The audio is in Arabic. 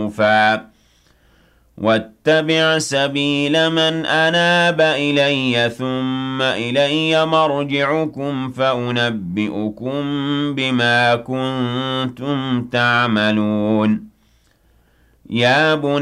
زُخْرُفًا ۚ وَاتَّبِعْ سَبِيلَ مَنْ أَنَابَ إِلَيَّ ثُمَّ إِلَيَّ مَرْجِعُكُمْ فَأُنَبِّئُكُم بِمَا كُنتُمْ تَعْمَلُونَ